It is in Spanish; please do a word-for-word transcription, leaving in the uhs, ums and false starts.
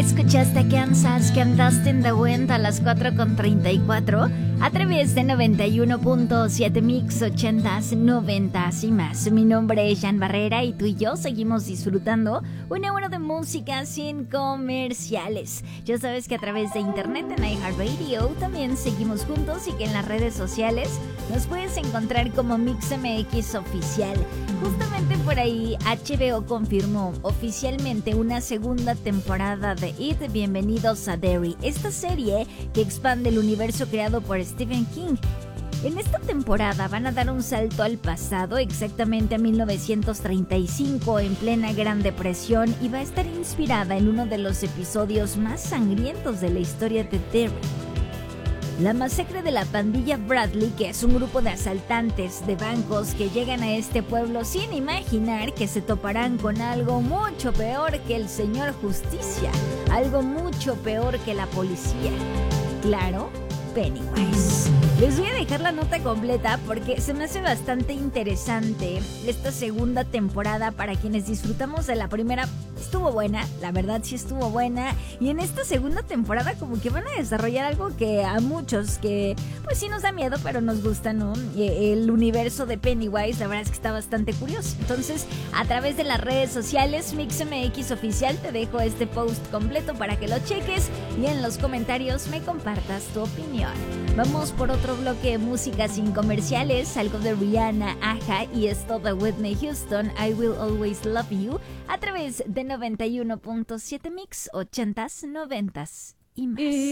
Escuchaste Kansas, Dust in the Wind a las cuatro con treinta y cuatro a través de noventa y uno punto siete Mix ochentas, noventas y más. Mi nombre es Jan Barrera y tú y yo seguimos disfrutando una hora de música sin comerciales. Ya sabes que a través de internet en iHeartRadio también seguimos juntos y que en las redes sociales nos puedes encontrar como Mix M X Oficial. Justamente por ahí H B O confirmó oficialmente una segunda temporada de It. Bienvenidos a Derry, esta serie que expande el universo creado por Stephen King. En esta temporada van a dar un salto al pasado, exactamente a mil novecientos treinta y cinco, en plena Gran Depresión, y va a estar inspirada en uno de los episodios más sangrientos de la historia de Derry. La masacre de la pandilla Bradley, que es un grupo de asaltantes de bancos que llegan a este pueblo sin imaginar que se toparán con algo mucho peor que el señor Justicia, algo mucho peor que la policía. Claro, Pennywise. Les voy a dejar la nota completa porque se me hace bastante interesante esta segunda temporada. Para quienes disfrutamos de la primera, estuvo buena, la verdad sí estuvo buena, y en esta segunda temporada como que van a desarrollar algo que a muchos que pues sí nos da miedo, pero nos gusta, ¿no? El universo de Pennywise, la verdad es que está bastante curioso. Entonces, a través de las redes sociales Mix M X Oficial te dejo este post completo para que lo cheques y en los comentarios me compartas tu opinión. Vamos por otro bloque de música sin comerciales, algo de Rihanna, Aja y esto de Whitney Houston, I Will Always Love You, a través de noventa y uno punto siete Mix ochentas, noventas y más.